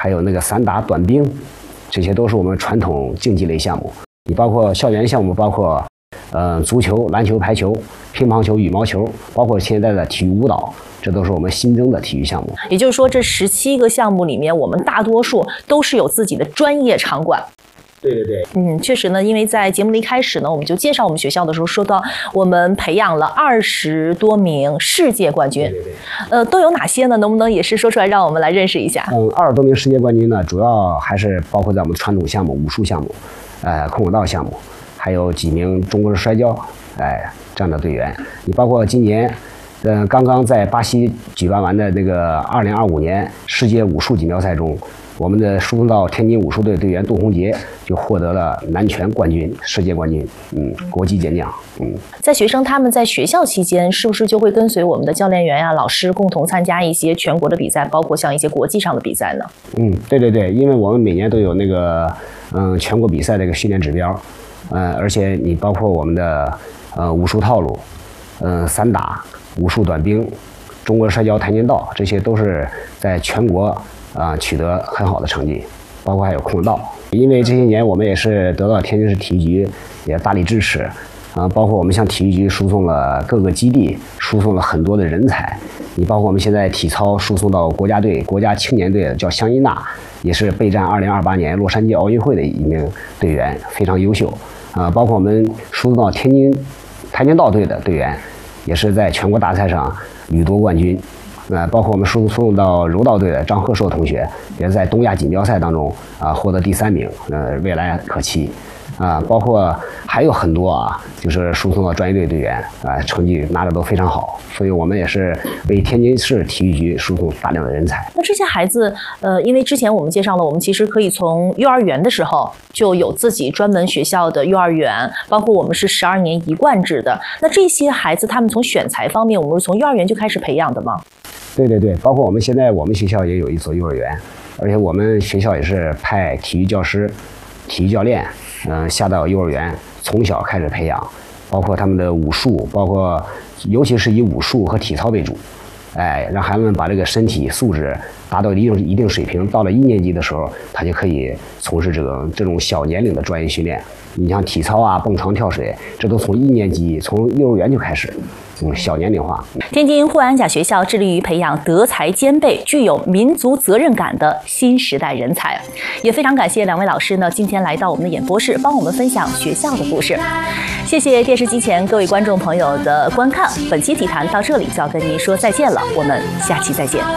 还有那个散打、短兵，这些都是我们传统竞技类项目。你包括校园项目，包括足球、篮球、排球、乒乓球、羽毛球，包括现在的体育舞蹈，这都是我们新增的体育项目。 也就是说，这17个项目里面，我们大多数都是有自己的专业场馆。 对， 确实呢，因为在节目的一开始呢，我们就介绍我们学校的时候说到，我们培养了20多名世界冠军。都有哪些呢？能不能也是说出来，让我们来认识一下 ？20多名世界冠军呢，主要还是包括在我们传统项目、武术项目，空手道项目，还有几名中国式摔跤，这样的队员。你包括今年，刚刚在巴西举办完的那个2025年世界武术锦标赛中，我们的输送到天津武术队队员杜洪杰就获得了男拳冠军、世界冠军，国际健将。 在学生他们在学校期间，是不是就会跟随我们的教练员呀、老师共同参加一些全国的比赛，包括像一些国际上的比赛呢？ 对，因为我们每年都有那个全国比赛的一个训练指标，而且你包括我们的武术套路，散打、武术短兵、中国摔跤、跆拳道，这些都是在全国取得很好的成绩，包括还有空手道。因为这些年我们也是得到天津市体育局也大力支持，包括我们向体育局输送了各个基地，输送了很多的人才。你包括我们现在体操输送到国家队、国家青年队叫香依娜，也是备战2028年洛杉矶奥运会的一名队员，非常优秀。包括我们输送到天津跆拳道队的队员，也是在全国大赛上屡夺冠军。包括我们输送到柔道队的张鹤硕同学，也是在东亚锦标赛当中获得第3名，未来可期。包括还有很多就是输送到专业队队员成绩拿得都非常好，所以我们也是为天津市体育局输送大量的人才。 那这些孩子，因为之前我们介绍了，我们其实可以从幼儿园的时候就有自己专门学校的幼儿园，包括我们是12年一贯制的。那这些孩子他们从选材方面，我们是从幼儿园就开始培养的吗？ 对，包括我们现在我们学校也有一所幼儿园，而且我们学校也是派体育教师、体育教练，下到幼儿园，从小开始培养，包括他们的武术，包括尤其是以武术和体操为主，让孩子们把这个身体素质达到一定水平，到了1年级的时候，他就可以从事这种小年龄的专业训练。你像体操蹦床、跳水，这都从1年级，从幼儿园就开始，小年龄化。 天津沪安甲学校致力于培养德才兼备、具有民族责任感的新时代人才。也非常感谢2位老师呢，今天来到我们的演播室，帮我们分享学校的故事。谢谢电视机前各位观众朋友的观看，本期体坛到这里就要跟您说再见了，我们下期再见。